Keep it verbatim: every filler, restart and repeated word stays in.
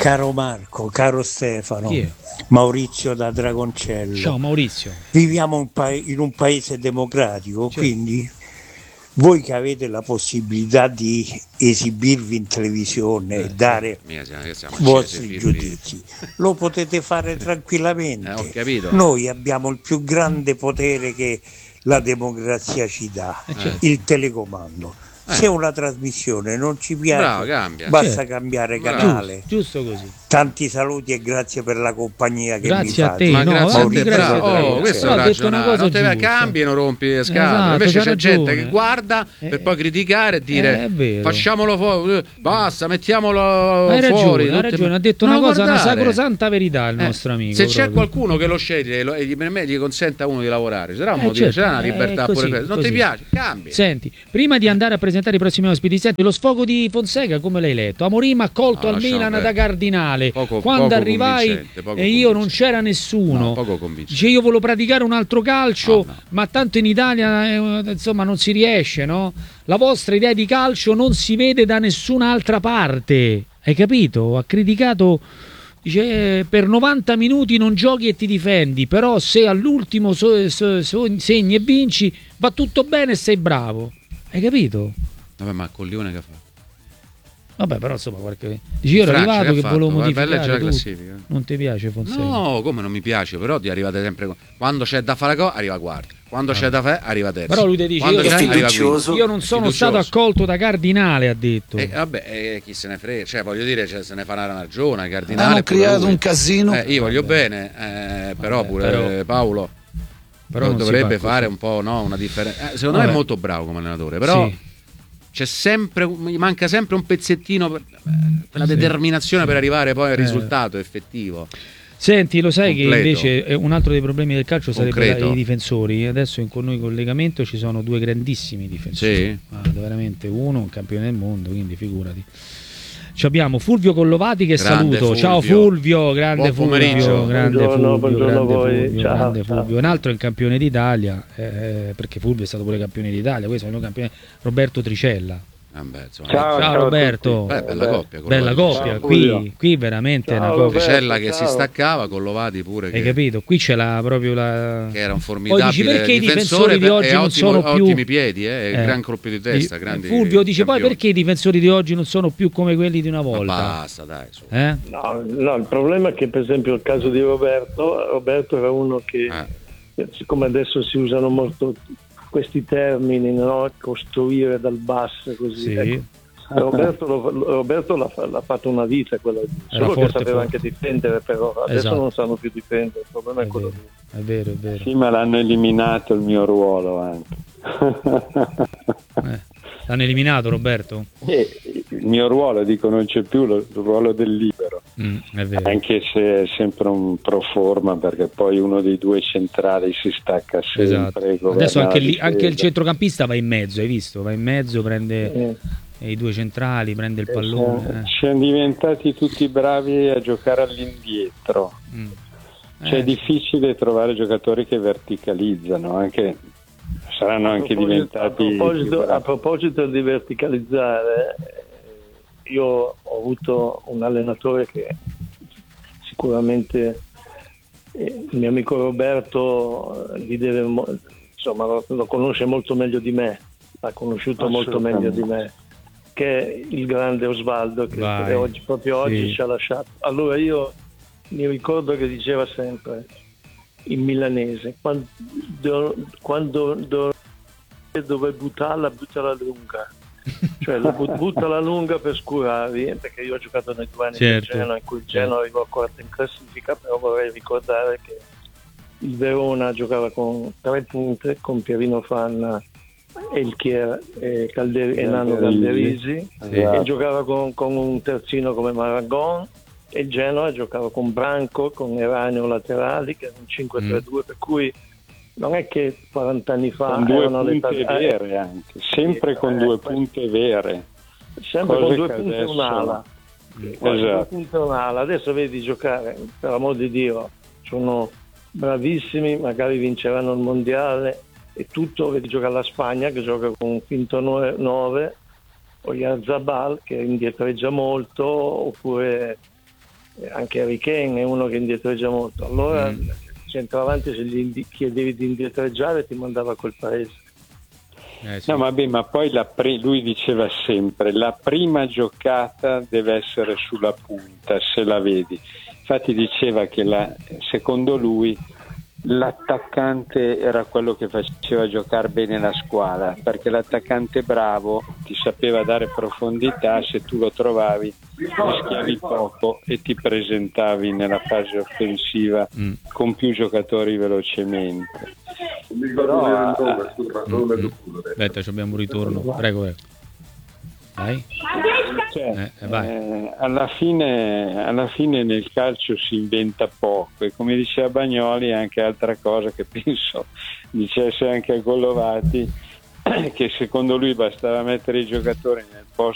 Caro Marco, caro Stefano, Chi è? Maurizio da Dragoncello. Ciao Maurizio. Viviamo un pa- in un paese democratico, Certo. quindi voi che avete la possibilità di esibirvi in televisione e dare Mia, siamo- siamo i vostri accesi, giudizi, lo potete fare Eh, ho tranquillamente. capito. Noi abbiamo il più grande potere che la democrazia ci dà, Eh, certo. il telecomando. Se una trasmissione non ci Bravo, piace, cambia. basta Certo. cambiare Bravo. canale. Giusto, giusto così. Tanti saluti e grazie per la compagnia che Grazie mi a fate. te. Ma no, grazie a guardi, te, grazie bravo. a te. Oh, questo è Però un ha detto una ragionare. cosa Non te giusta. cambi e non rompi le scatole. Esatto, Invece c'ha c'è gente ragione. che guarda Eh, per poi criticare e dire eh, è vero. facciamolo fuori, basta, mettiamolo Hai ragione, fuori. hai tutte- ragione, ha detto Non una lo cosa, una guardare. sacrosanta verità il Eh, nostro amico. Se c'è proprio. qualcuno che lo sceglie e lo- e gli, per me gli consente a uno di lavorare, ci sarà un Eh, motivo, certo, c'è una eh, libertà così, pure per non così. ti piace, cambi. Senti, prima di andare a presentare i prossimi ospiti, senti, lo sfogo di Fonseca come l'hai letto? Amorim accolto No, al lasciamo Milan perdere. da Cardinale. Poco- Quando poco arrivai convincente, poco e io non convincente. c'era nessuno. No, poco convincente. Dice io volevo praticare un altro calcio, No, no. ma tanto in Italia eh, insomma non si riesce, no? La vostra idea di calcio non si vede da nessun'altra parte. Hai capito? Ha criticato. Dice, eh, per novanta minuti non giochi e ti difendi, però se all'ultimo so- so- so- segni e vinci, va tutto bene e sei bravo. Hai capito? Vabbè, ma Coglione che fa? Vabbè, però insomma, qualche... Dice, io ero Francia, arrivato che che, ha fatto? volevo Vai- vai a modificare leggere la tutto. classifica. Non ti piace Fonseca? No, come non mi piace, però ti arrivate sempre quando c'è da fare cosa arriva quarto. Quando c'è da fare arriva terzo. Però lui ti dice, Quando io, c'è, io arriva quinto. io non sono Fiducioso. stato accolto da Cardinale, ha detto. E vabbè, eh, chi se ne frega, cioè voglio dire, cioè, se ne fa una ragione, Cardinale. Hanno pure creato lui. un casino. Eh, io voglio Vabbè. bene, eh, però Vabbè, pure però- Paolo Però non si dovrebbe fa fare così. un po', no, una differenza. Eh, secondo me Vabbè. è molto bravo come allenatore, però Sì. c'è sempre, mi manca sempre un pezzettino, per, eh, quella Sì. determinazione Sì. per arrivare poi al Eh. risultato effettivo. Senti, lo sai Completo. che invece eh, un altro dei problemi del calcio sarebbe Concreto. i difensori. Adesso in con noi in collegamento ci sono due grandissimi difensori. Sì. Guarda, veramente uno un campione del mondo, quindi figurati. Ci abbiamo Fulvio Collovati che Grande saluto. Fulvio. Ciao Fulvio, grande Buon pomeriggio. Fulvio, grande Buongiorno, Fulvio, buongiorno grande a voi. Fulvio, Ciao, grande ciao. Fulvio. Un altro è un campione d'Italia, eh, perché Fulvio è stato pure campione d'Italia, questo è un campione Roberto Tricella. Vabbè, insomma, Ciao, Ciao, ciao a Roberto. tutti. Beh, bella coppia. Bella Collovati. coppia, Ciao, qui, Fulvio. qui veramente è Ciao, una coppia. Roberto. Tricella che si ciao. staccava, Collovati pure Hai che, capito? Qui c'è la, proprio la... che era un Poi formidabile dici perché i difensore difensori di oggi e non ottimo- sono più ottimi piedi, eh, Eh. gran colpi di testa, Di- grandi Fulvio dice poi campioni. perché i difensori di oggi non sono più come quelli di una Ma volta. basta, dai, su. Eh? No, no, il problema è che per esempio il caso di Roberto, Roberto era uno che, Eh. siccome adesso si usano molto questi termini, no? Costruire dal basso così. Sì. ecco. Roberto, lo- Roberto l'ha, l'ha fatto una vita quella lì. Era Solo che forte, sapeva forte. anche difendere, però adesso Esatto. non sanno più difendere, il problema è, È quello vero, lì. è vero, è vero. Sì, ma l'hanno eliminato il mio ruolo anche. Eh, L'hanno eliminato Roberto? E il mio ruolo, dico, non c'è più lo- il ruolo del libero, Mm, è vero. anche se è sempre un pro forma, perché poi uno dei due centrali si stacca sempre. Esatto. governa Adesso anche, la lì, anche il difesa. centrocampista va in mezzo, hai visto? Va in mezzo, prende Eh, i due centrali, prende il Eh, pallone. eh. Siamo diventati tutti bravi a giocare all'indietro. Mm. Cioè Eh, è difficile trovare giocatori che verticalizzano, anche saranno a anche proposito- diventati a proposito, più a bravi. proposito di verticalizzare, eh, io ho avuto un allenatore che sicuramente eh, il mio amico Roberto eh, gli deve mo- insomma lo, lo conosce molto meglio di me, l'ha conosciuto molto meglio di me, che è il grande Osvaldo che, Vai. che oggi, proprio oggi Sì. ci ha lasciato. Allora io mi ricordo che diceva sempre in milanese, quando, quando do- dove buttarla, buttala lunga, cioè la but- buttala lunga per scurarvi, perché io ho giocato nei due anni Certo. del Genoa in cui il Genoa arrivò a quarto in classifica, però vorrei ricordare che il Verona giocava con tre punte con Pierino Fanna, Elchier e, Calder- e Nano Calderisi, Sì. e giocava con, con un terzino come Maragon, e il Genoa giocava con Branco, con Eranio laterali, che era un cinque tre due, per cui non è che quaranta anni fa Con due erano le punte ta- eh, vere anche, sempre sì, con eh, due poi- punte vere. sempre cose con due che punte e adesso- un'ala. Mm, Quasi due esatto. punte e un'ala. Adesso vedi giocare, per amor di Dio, sono bravissimi, magari vinceranno il mondiale e tutto. Vedi giocare la Spagna che gioca con un finto nove, o Yarzabal che indietreggia molto, oppure anche Harry Kane è uno che indietreggia molto, allora Mm. il centravanti, se gli indi- chiedevi di indietreggiare ti mandava a quel paese. Eh, sì. No, vabbè, ma poi la pri- lui diceva sempre la prima giocata deve essere sulla punta, se la vedi. Infatti diceva che la, secondo lui l'attaccante era quello che faceva giocare bene la squadra, perché l'attaccante bravo ti sapeva dare profondità, se tu lo trovavi rischiavi poco e ti presentavi nella fase offensiva Mm. con più giocatori velocemente. Però, ah, Mm, mm. Aspetta, ci abbiamo un ritorno. Prego, prego. Vai. Cioè, Eh, vai. eh, alla, fine, alla fine nel calcio si inventa poco, e come diceva Bagnoli anche altra cosa che penso dicesse anche a Gollovati, che secondo lui bastava mettere i giocatori nel posto